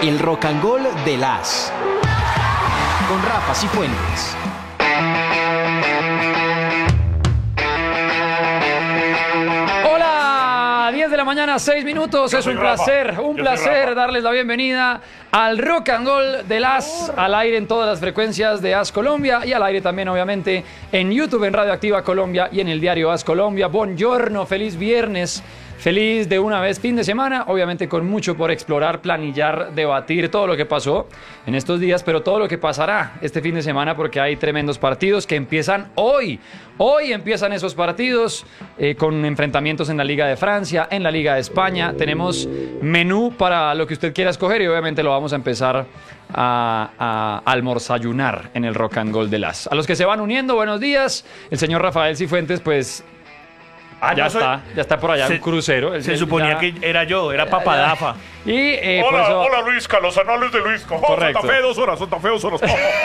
El Rock and Roll de las con Rafa Cifuentes. Hola, 10 de la mañana, 6 minutos. Es un placer darles la bienvenida al Rock and Roll de las, al aire en todas las frecuencias de AS Colombia y al aire también obviamente en YouTube, en Radio Activa Colombia y en el diario AS Colombia. Buongiorno, feliz viernes. Feliz de una vez fin de semana, obviamente con mucho por explorar, planillar, debatir todo lo que pasó en estos días, pero todo lo que pasará este fin de semana porque hay tremendos partidos que empiezan hoy. Hoy empiezan esos partidos con enfrentamientos en la Liga de Francia, en la Liga de España. Tenemos menú para lo que usted quiera escoger y obviamente lo vamos a empezar a almorzayunar en el Rock and Roll de las. A los que se van uniendo, buenos días. El señor Rafael Cifuentes, pues... ya está por allá un crucero. Se suponía que era yo, era Papadafa. Y hola Luisca, los anales de Luisca. Correcto. Santa Fe 2 horas, Santa Fe 2 horas.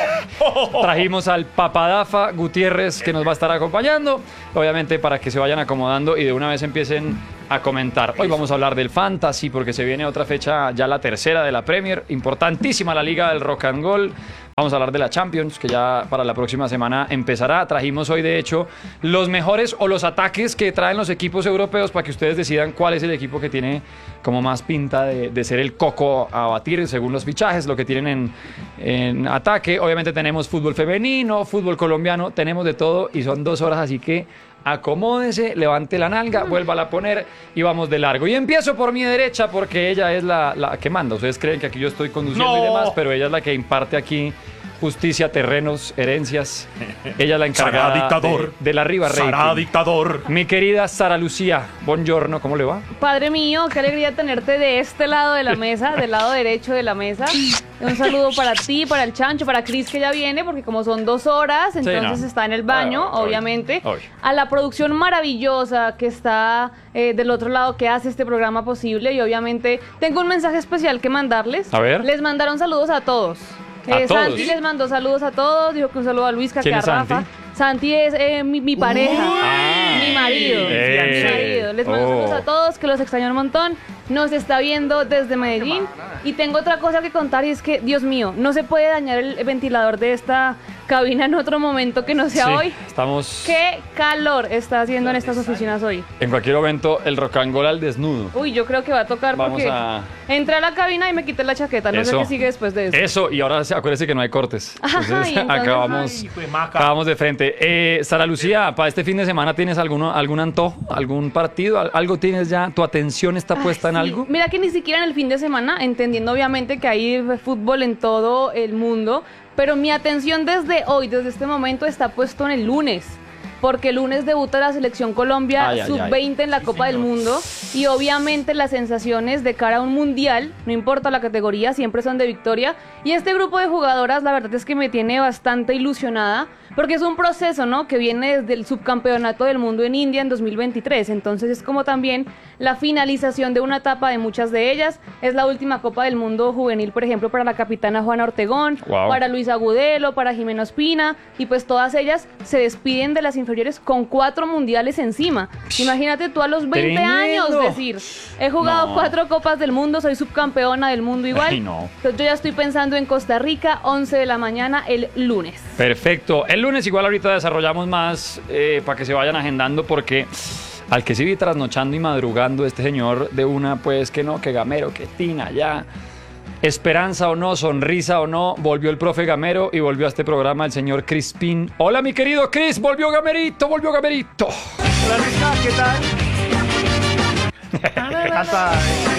Trajimos al Papadafa Gutiérrez que nos va a estar acompañando, obviamente para que se vayan acomodando y de una vez empiecen a comentar. Hoy vamos a hablar del Fantasy porque se viene otra fecha, ya la tercera de la Premier, importantísima la Liga del Rock and Roll. Vamos a hablar de la Champions, que ya para la próxima semana empezará. Trajimos hoy, de hecho, los mejores o los ataques que traen los equipos europeos para que ustedes decidan cuál es el equipo que tiene como más pinta de ser el coco a batir según los fichajes, lo que tienen en ataque. Obviamente tenemos fútbol femenino, fútbol colombiano, tenemos de todo y son 2 horas, así que acomódese, levante la nalga, vuélvala a poner y vamos de largo. Y empiezo por mi derecha porque ella es la que manda. Ustedes creen que aquí yo estoy conduciendo y demás, pero ella es la que imparte aquí justicia, terrenos, herencias. Ella es la encargada de la Riva Rey. Sara dictador. Mi querida Sara Lucía, buongiorno, ¿cómo le va? Padre mío, qué alegría tenerte de este lado de la mesa, del lado derecho de la mesa. Un saludo para ti, para el Chancho, para Cris que ya viene, porque como son 2 horas, entonces está en el baño, obviamente. Hoy. A la producción maravillosa que está del otro lado, que hace este programa posible. Y obviamente tengo un mensaje especial que mandarles. A ver. Les mandaron saludos a todos. ¿A todos? Santi les mandó saludos a todos, dijo que un saludo a Luisca, que ¿Quién a es Rafa. Santi? Santi es mi pareja, mi marido. Mi marido. Les mando saludos a todos, que los extraño un montón. Nos está viendo desde Medellín. Y tengo otra cosa que contar y es que, Dios mío, no se puede dañar el ventilador de esta cabina en otro momento que no sea Sí, hoy. estamos ¿Qué calor está haciendo en estas oficinas hoy? en cualquier momento el Rock and Roll al desnudo. Uy, yo creo que va a tocar Vamos porque a... entré a la cabina y me quité la chaqueta. No sé Eso. qué sigue después de eso. Eso, y ahora acuérdese que no hay cortes. Entonces, Ay, entonces, acabamos de frente. Sara Lucía, para este fin de semana, ¿tienes algún antojo, algún partido? ¿Algo tienes ya? ¿Tu atención está puesta en Sí. algo? Mira que ni siquiera en el fin de semana, entendiendo obviamente que hay fútbol en todo el mundo, pero mi atención desde hoy, desde este momento, está puesto en el lunes. Porque el lunes debuta la Selección Colombia Sub-20 en la Copa del Mundo y obviamente las sensaciones de cara a un mundial, no importa la categoría, siempre son de victoria. Y este grupo de jugadoras la verdad es que me tiene bastante ilusionada porque es un proceso, ¿no?, que viene desde el subcampeonato del mundo en India en 2023. Entonces es como también la finalización de una etapa de muchas de ellas. Es la última Copa del Mundo juvenil, por ejemplo, para la capitana Juana Ortegón, para Luisa Agudelo, para Jimena Ospina, y pues todas ellas se despiden de las inferiores con 4 mundiales encima. Imagínate tú a los 20 Tremendo. años decir, he jugado 4 Copas del Mundo, soy subcampeona del mundo igual. Ay, no. Entonces yo ya estoy pensando en Costa Rica, 11 de la mañana el lunes. Perfecto. El lunes igual ahorita desarrollamos más para que se vayan agendando porque al que se vi trasnochando y madrugando este señor de una, pues que no, que Gamero, que Tina, ya. Esperanza o no, sonrisa o no, volvió el profe Gamero y volvió a este programa el señor Crispín. Hola, mi querido Cris, volvió Gamerito, volvió Gamerito. Hola Luisca, ¿qué tal? Me encanta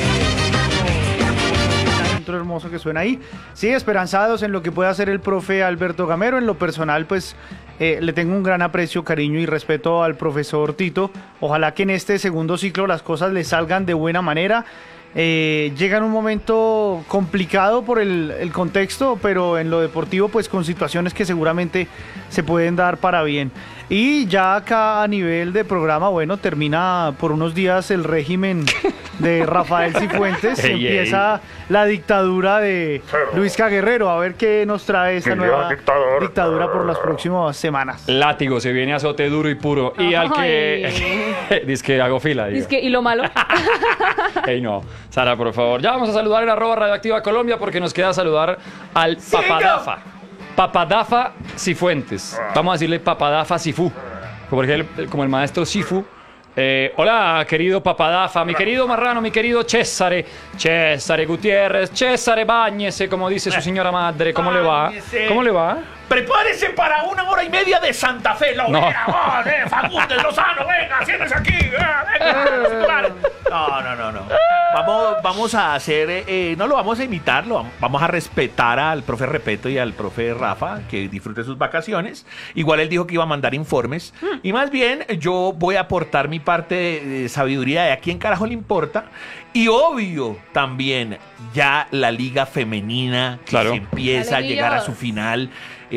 el intro hermoso que suena ahí. Sí, esperanzados en lo que pueda hacer el profe Alberto Gamero. En lo personal, pues le tengo un gran aprecio, cariño y respeto al profesor Tito. Ojalá que en este segundo ciclo las cosas le salgan de buena manera. Llega en un momento complicado por el contexto, pero en lo deportivo pues con situaciones que seguramente se pueden dar para bien. Y ya acá a nivel de programa, bueno, termina por unos días el régimen de Rafael Cifuentes. Ey, Empieza la dictadura de Luis Guerrero. A ver qué nos trae esta nueva dictadura por las próximas semanas. Látigo, se viene azote duro y puro. Y al que... Dice que hago fila. digo. Es que, ¿y lo malo? Ey, no. Sara, por favor. Ya vamos a saludar en @Radioactiva Colombia porque nos queda saludar al Papadafa. Papadafa Cifuentes. Vamos a decirle Papadafa Sifu. Porque como el maestro Sifu. Hola, querido Papadafa, mi querido Marrano, mi querido Césare Gutiérrez, Césare Báñese, como dice su señora madre. ¿Cómo le va? Báñese. ¿Cómo le va? Prepárese para 1 hora y media de Santa Fe, la No. hoguera. Fagundes Lozano, venga, siéntese aquí. Venga, no. Vamos a hacer, no lo vamos a imitar, vamos a respetar al profe Repeto y al profe Rafa, que disfrute sus vacaciones. Igual él dijo que iba a mandar informes. Y más bien, yo voy a aportar mi parte de sabiduría de a quién carajo le importa. Y obvio, también, ya la liga femenina que Claro. se empieza a llegar a su final.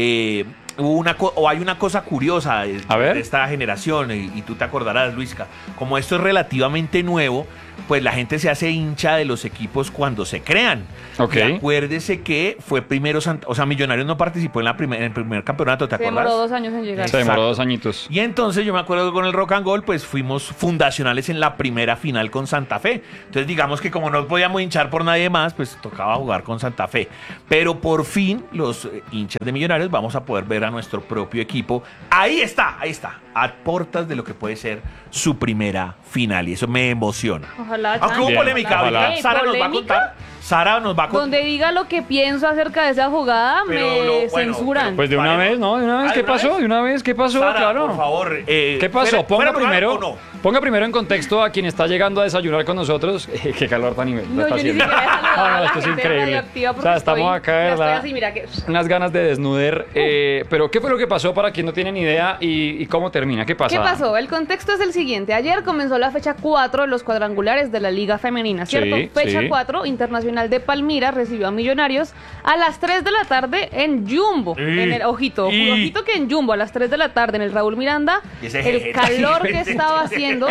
Hay una cosa curiosa A ver. de esta generación, y tú te acordarás, Luisca, como esto es relativamente nuevo, pues la gente se hace hincha de los equipos cuando se crean. Ok. Y acuérdese que fue primero, Millonarios no participó en el primer campeonato, ¿te Se acuerdas? demoró 2 años en llegar. Se demoró Exacto. 2 añitos. Y entonces yo me acuerdo que con el Rock and Gold pues fuimos fundacionales en la primera final con Santa Fe. Entonces digamos que como no podíamos hinchar por nadie más, pues tocaba jugar con Santa Fe. Pero por fin los hinchas de Millonarios vamos a poder ver a nuestro propio equipo. Ahí está, a portas de lo que puede ser su primera final y eso me emociona. Ojalá. Aunque hubo Chan. polémica, Ojalá. ahorita Sara nos va a ¿Polémica? contar. Sara nos va a contar. Donde diga lo que pienso acerca de esa jugada, Pero me bueno, censuran. Pues de una Vale. vez, ¿no? De una vez, Ah, ¿qué ¿de una pasó? vez? De una vez, ¿qué pasó? Sara, Claro. por favor. ¿Qué pasó? ¿Fuera plural o no? Ponga primero en contexto a quien está llegando a desayunar con nosotros. Qué calor tan nivel. No, yo ni siquiera he saludado a la esto es gente increíble. radioactiva O porque sea, estamos estoy- acá, ya estoy ¿verdad? así, mira que- Unas ganas de desnuder. Pero ¿qué fue lo que pasó para quien no tiene ni idea y cómo termina? ¿Qué pasa? ¿Qué pasó? El contexto es el siguiente. Ayer comenzó la fecha 4 de los cuadrangulares de la Liga Femenina, ¿cierto? Sí, Fecha sí. 4, Internacional de Palmira recibió a Millonarios a las 3 de la tarde en Jumbo. En el, ojito que en Jumbo a las 3 de la tarde en el Raúl Miranda, Y ese el jeje. calor que estaba haciendo.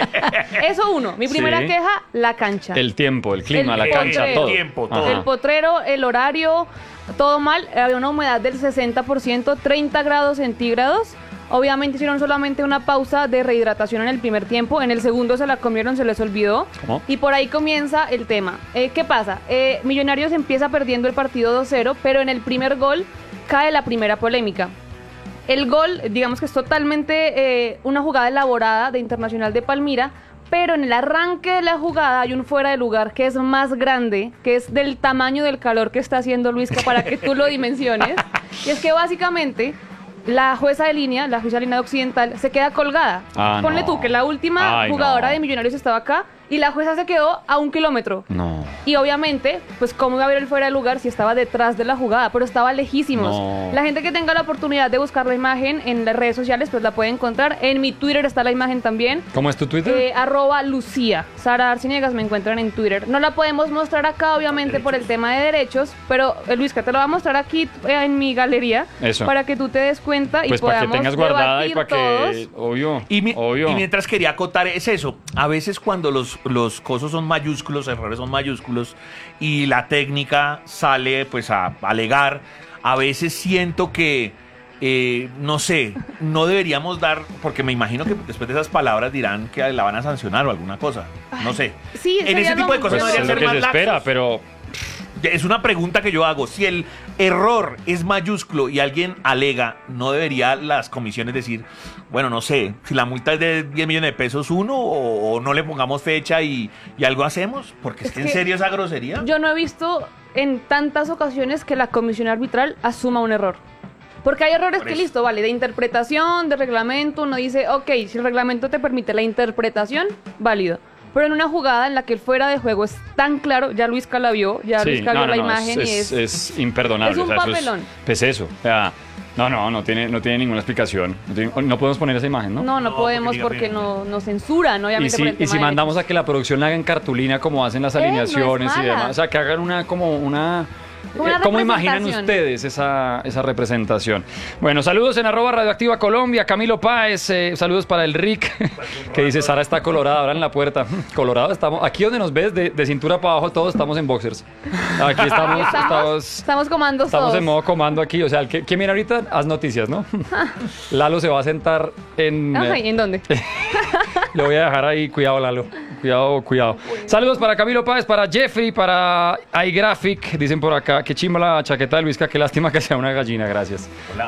Eso uno. Mi primera Sí. queja, la cancha. El tiempo, el clima, El la cancha, potrero. todo. El tiempo, Ajá. todo. El potrero, el horario, todo mal. Había una humedad del 60%, 30 grados centígrados. Obviamente hicieron solamente una pausa de rehidratación en el primer tiempo. En el segundo se la comieron, se les olvidó. ¿Cómo? Y por ahí comienza el tema. ¿Qué pasa? Millonarios empieza perdiendo el partido 2-0, pero en el primer gol cae la primera polémica. El gol, digamos que es totalmente una jugada elaborada de Internacional de Palmira, pero en el arranque de la jugada hay un fuera de lugar que es más grande, que es del tamaño del calor que está haciendo Luisca para que tú lo dimensiones. Y es que básicamente la jueza de línea, la jueza de línea de Occidental, se queda colgada. Ah, Ponle no. tú que la última Ay, jugadora no. de Millonarios estaba acá y la jueza se quedó a 1 kilómetro. No. Y obviamente, pues cómo iba a ver el fuera de lugar si estaba detrás de la jugada, pero estaba lejísimos. No. La gente que tenga la oportunidad de buscar la imagen en las redes sociales, pues la puede encontrar. En mi Twitter está la imagen también. ¿Cómo es tu Twitter? @Lucía. Sara Arciniegas me encuentran en Twitter. No la podemos mostrar acá, obviamente, por el tema de derechos, pero Luisca, te lo voy a mostrar aquí en mi galería Eso. para que tú te des cuenta y Pues para que podamos tengas guardada y debatir para que... todos. Obvio, Y obvio. mientras quería acotar es eso, a veces cuando los cosos son mayúsculos, errores son mayúsculos y la técnica sale pues a alegar, a veces siento que no sé, no deberíamos dar, porque me imagino que después de esas palabras dirán que la van a sancionar o alguna cosa, no sé. Sí, En sería ese tipo de lo- cosas Pues no es deberían lo ser que más se espera, laxos. pero... Es una pregunta que yo hago. Si el error es mayúsculo y alguien alega, ¿no debería las comisiones decir, bueno, no sé, si la multa es de 10 millones de pesos uno o no le pongamos fecha y algo hacemos? Porque es que en serio esa grosería. Yo no he visto en tantas ocasiones que la comisión arbitral asuma un error. Porque hay errores Por que eso. listo, vale, de interpretación, de reglamento, uno dice, ok, si el reglamento te permite la interpretación, válido. Pero en una jugada en la que el fuera de juego es tan claro, ya Luisca la vio, ya Sí, Luisca vio la imagen y es imperdonable. es un o sea, papelón. Pues eso. O sea, no tiene ninguna explicación. No podemos poner esa imagen, ¿no? No No, podemos porque porque nos censuran, Y obviamente. por el si tema de mandamos derechos. a que la producción la haga en cartulina como hacen las No es alineaciones y mala. demás. O sea, que hagan una Una ¿Cómo imaginan representación. ustedes esa representación? Bueno, saludos en @radioactiva Colombia, Camilo Páez, saludos para el Rick, que dice Sara está colorada, abran la puerta. Colorado estamos, aquí donde nos ves, de cintura para abajo, todos estamos en boxers. Aquí Estamos comando estamos todos. en modo comando aquí, o sea, el que mira ahorita, haz noticias, ¿no? Lalo se va a sentar en... Ay, ¿en dónde? Le voy a dejar ahí, cuidado Lalo, cuidado. Saludos para Camilo Páez, para Jeffrey, para iGraphic, dicen por acá, qué chimba la chaqueta de Luisca, qué lástima que sea una gallina, gracias. Hola.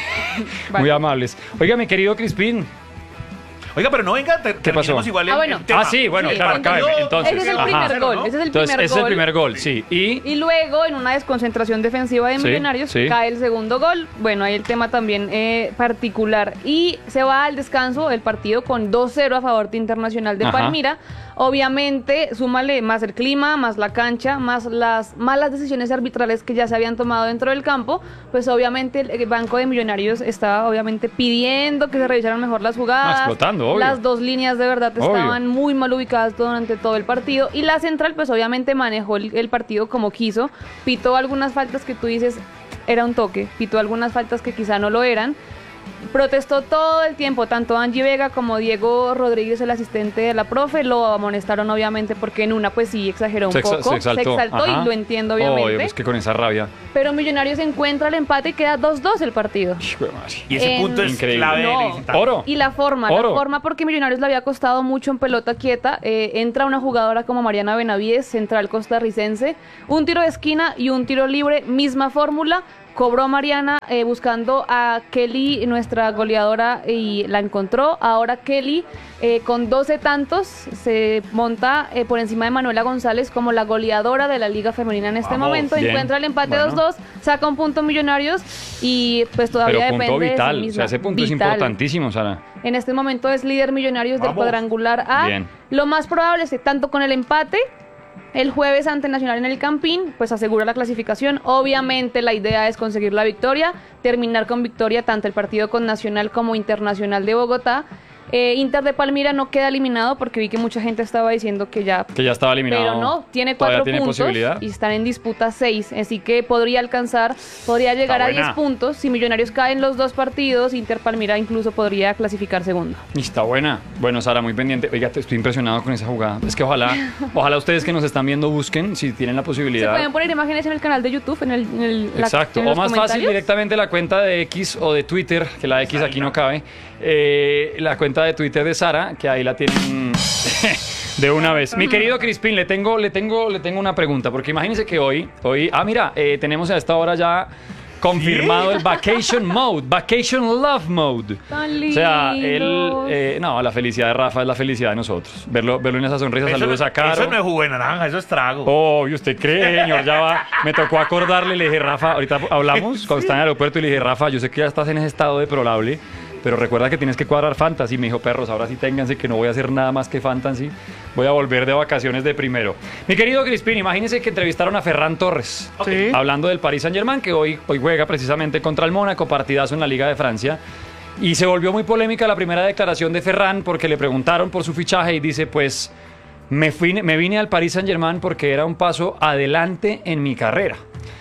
Muy amables. Oiga, mi querido Crispín. Oiga, pero no venga, terminemos pasó? igual Ah, bueno. el tema. Sí, bueno, claro, acábeme, entonces. Ese es el Ajá. primer gol. ¿no? Ese es el Entonces, primer ese es el gol. primer gol, sí. Y luego, en una desconcentración defensiva de Sí, Millonarios, sí. cae el segundo gol. Bueno, ahí el tema también particular. Y se va al descanso el partido con 2-0 a favor de Internacional de Ajá. Palmira. Obviamente, súmale más el clima, más la cancha, más las malas decisiones arbitrales que ya se habían tomado dentro del campo. Pues obviamente el Banco de Millonarios estaba obviamente pidiendo que se revisaran mejor las jugadas. Explotando, obvio. Las dos líneas de verdad Obvio. estaban muy mal ubicadas durante todo el partido. Y la central pues obviamente manejó el partido como quiso. Pitó algunas faltas que tú dices era un toque. Pitó algunas faltas que quizá no lo eran. Protestó todo el tiempo, tanto Angie Vega como Diego Rodríguez, el asistente de la profe, lo amonestaron obviamente porque en una pues sí exageró un poco, Se exaltó, y ajá. lo entiendo obviamente, Obvio, pues que con esa rabia. pero Millonarios encuentra el empate y queda 2-2 el partido. Hijo de madre. Y ese En- punto es Increíble. clave No. del visitante. Oro. Y la forma porque Millonarios le había costado mucho en pelota quieta. Entra una jugadora como Mariana Benavides, central costarricense, un tiro de esquina y un tiro libre, misma fórmula. Cobró Mariana buscando a Kelly, nuestra goleadora, y la encontró. Ahora Kelly, con 12 tantos, se monta por encima de Manuela González como la goleadora de la Liga Femenina en este Vamos, momento. bien. Encuentra el empate Bueno. 2-2, saca un punto Millonarios y pues todavía Pero punto depende de sí vital, o misma. sea, ese punto es Vital. importantísimo, Sara. En este momento es líder Millonarios del Vamos. cuadrangular A. Bien. Lo más probable es que tanto con el empate el jueves ante Nacional en el Campín, pues asegura la clasificación. Obviamente la idea es conseguir la victoria, terminar con victoria tanto el partido con Nacional como Internacional de Bogotá. Inter de Palmira no queda eliminado porque vi que mucha gente estaba diciendo que ya estaba eliminado. pero no, tiene Todavía 4 tiene puntos posibilidad. y están en disputa 6, así que podría llegar a buena. 10 puntos. Si Millonarios caen los dos partidos, Inter Palmira incluso podría clasificar segundo. Y está buena. Bueno, Sara, muy pendiente. Oiga, estoy impresionado con esa jugada. Es que ojalá ustedes que nos están viendo busquen si tienen la Se posibilidad. pueden poner imágenes en el canal de YouTube, Exacto. en O los más fácil comentarios. directamente la cuenta de X o de Twitter, que la X aquí no cabe. La cuenta de Twitter de Sara, que ahí la tienen de una vez. Mi querido Crispín, le tengo una pregunta, porque imagínense que hoy, mira, tenemos a esta hora ya confirmado el Vacation Mode, Vacation Love Mode. Tan O sea, lindos. no, la felicidad de Rafa es la felicidad de nosotros. Verlo en esa sonrisa, Eso saludos no- a Caro. Eso no es jugo de naranja, eso es trago. Oh, ¿y usted cree, señor? Ya va. Me tocó acordarle, le dije, Rafa, ahorita hablamos cuando está en el aeropuerto y le dije, Rafa, yo sé que ya estás en ese estado deplorable, pero recuerda que tienes que cuadrar fantasy. Me dijo, perros, ahora sí ténganse que no voy a hacer nada más que fantasy. Voy a volver de vacaciones de primero. Mi querido Crispín, imagínense que entrevistaron a Ferran Torres. Sí. Hablando del Paris Saint-Germain, que hoy juega precisamente contra el Mónaco, partidazo en la Liga de Francia. Y se volvió muy polémica la primera declaración de Ferran porque le preguntaron por su fichaje y dice, pues, me vine al Paris Saint-Germain porque era un paso adelante en mi carrera.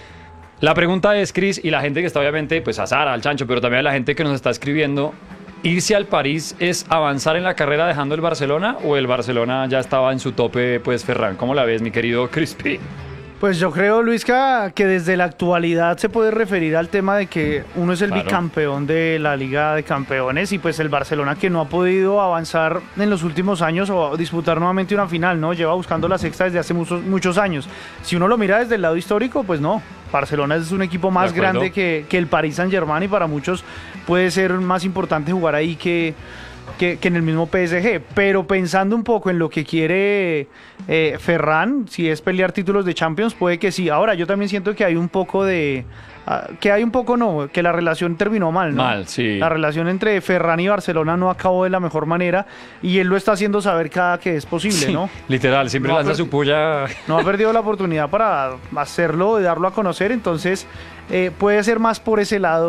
La pregunta es, Cris, y la gente que está obviamente, pues a Sara, al Chancho, pero también a la gente que nos está escribiendo, ¿irse al París es avanzar en la carrera dejando el Barcelona o el Barcelona ya estaba en su tope, pues Ferran? ¿Cómo la ves, mi querido Crispy? Pues yo creo, Luisca, que desde la actualidad se puede referir al tema de que uno es el Claro. bicampeón de la Liga de Campeones y pues el Barcelona que no ha podido avanzar en los últimos años o disputar nuevamente una final, ¿no? Lleva buscando la sexta desde hace muchos años. Si uno lo mira desde el lado histórico, pues no. Barcelona es un equipo más De acuerdo. grande que el Paris Saint-Germain y para muchos puede ser más importante jugar ahí que en el mismo PSG, pero pensando un poco en lo que quiere Ferran, si es pelear títulos de Champions, puede que sí. Ahora, yo también siento que hay un poco de... que la relación terminó mal, ¿no? Mal, sí. La relación entre Ferran y Barcelona no acabó de la mejor manera y él lo está haciendo saber cada que es posible, Sí, ¿no? literal, siempre No, lanza pero- su puya. No ha perdido la oportunidad para hacerlo, de darlo a conocer, entonces puede ser más por ese lado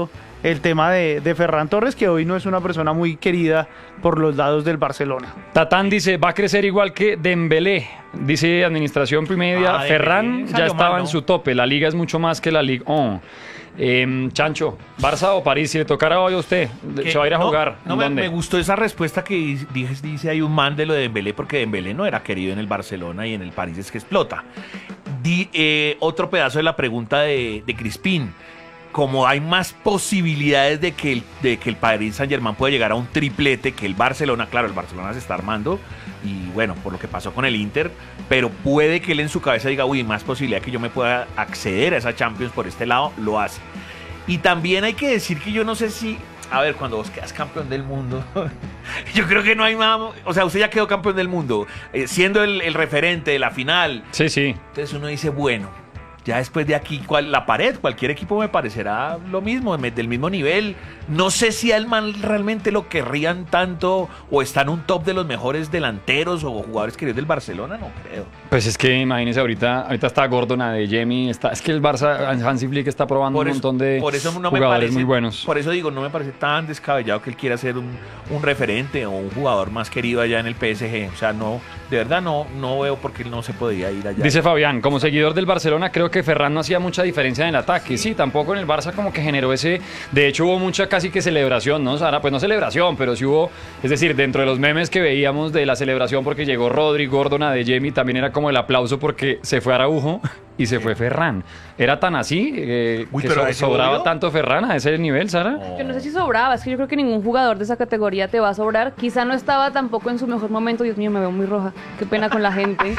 el tema de Ferran Torres, que hoy no es una persona muy querida por los lados del Barcelona. Tatán dice, va a crecer igual que Dembélé. Dice Administración Primedia, Dembélé Ferran salió ya estaba mal, ¿no? en su tope. La liga es mucho más que la Ligue 1. Chancho, ¿Barça o París? Si le tocara hoy a usted, se va a ir a jugar. No, ¿En me dónde? gustó esa respuesta que dice hay un man de lo de Dembélé, porque Dembélé no era querido en el Barcelona y en el París es que explota. Otro pedazo de la pregunta de Crispín. Como hay más posibilidades de que el Paris Saint-Germain pueda llegar a un triplete que el Barcelona, claro, el Barcelona se está armando y bueno, por lo que pasó con el Inter, pero puede que él en su cabeza diga, uy, más posibilidad que yo me pueda acceder a esa Champions por este lado, lo hace. Y también hay que decir que yo no sé si, a ver, cuando vos quedas campeón del mundo, yo creo que no hay más, o sea, usted ya quedó campeón del mundo, siendo el referente de la final. Sí, sí. Entonces uno dice, bueno, ya después de aquí, la pared, cualquier equipo me parecerá lo mismo, del mismo nivel. No sé si al man realmente lo querrían tanto o está en un top de los mejores delanteros o jugadores queridos del Barcelona, no creo. Pues es que imagínese, ahorita está Gordon, Adeyemi, es que el Barça, Hansi Flick está probando un montón de jugadores muy buenos. Por eso digo, no me parece tan descabellado que él quiera ser un referente o un jugador más querido allá en el PSG. O sea, no, de verdad no veo por qué él no se podría ir allá. Dice Fabián, como seguidor del Barcelona, creo que Ferran no hacía mucha diferencia en el ataque. Sí, tampoco en el Barça como que generó ese... De hecho, hubo mucha casi que celebración, ¿no, Sara? Pues no celebración, pero sí hubo... Es decir, dentro de los memes que veíamos de la celebración porque llegó Rodri, Gordon, Adeyemi, también era como el aplauso porque se fue Araujo y se fue Ferran. ¿Era tan así que pero ese sobraba odio. tanto Ferran a ese nivel, Sara? Yo no sé si sobraba, es que yo creo que ningún jugador de esa categoría te va a sobrar. Quizá no estaba tampoco en su mejor momento. Dios mío, me veo muy roja. Qué pena con la gente.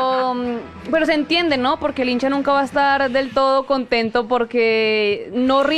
Pero se entiende, ¿no? Porque el hincha nunca va a estar del todo contento porque no rinde.